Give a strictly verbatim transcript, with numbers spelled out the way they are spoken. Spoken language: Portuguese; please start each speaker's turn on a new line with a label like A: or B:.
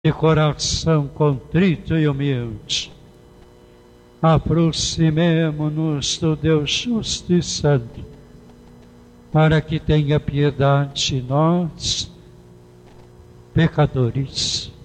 A: de coração contrito e humilde, aproximemo-nos do Deus justo e santo, para que tenha piedade de nós, pecadores.